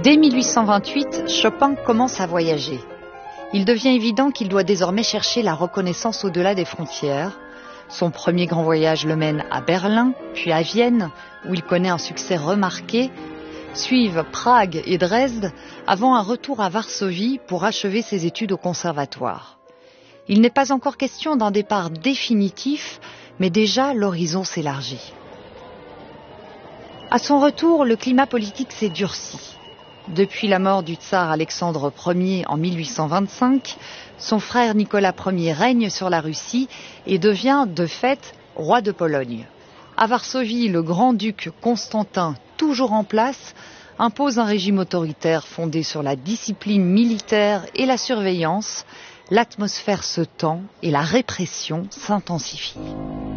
Dès 1828, Chopin commence à voyager. Il devient évident qu'il doit désormais chercher la reconnaissance au-delà des frontières. Son premier grand voyage le mène à Berlin, puis à Vienne, où il connaît un succès remarqué. Suivent Prague et Dresde, avant un retour à Varsovie pour achever ses études au conservatoire. Il n'est pas encore question d'un départ définitif, mais déjà l'horizon s'élargit. À son retour, le climat politique s'est durci. Depuis la mort du tsar Alexandre Ier en 1825, son frère Nicolas Ier règne sur la Russie et devient de fait roi de Pologne. À Varsovie, le grand-duc Constantin, toujours en place, impose un régime autoritaire fondé sur la discipline militaire et la surveillance. L'atmosphère se tend et la répression s'intensifie.